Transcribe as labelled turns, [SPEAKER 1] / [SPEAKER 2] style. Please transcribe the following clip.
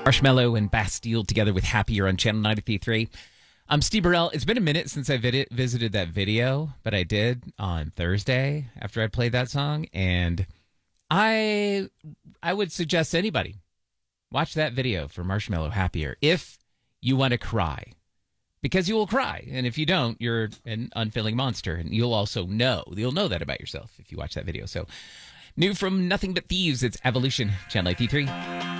[SPEAKER 1] Marshmello and Bastille together with Happier on Channel 93.3. I'm Steve Burrell. It's been a minute since I visited that video, but I did on Thursday after I played that song. And I would suggest anybody watch that video for Marshmello Happier if you want to cry. Because you will cry. And if you don't, you're an unfeeling monster. And you'll know that about yourself if you watch that video. So, new from Nothing But Thieves, it's Evolution, Channel 93.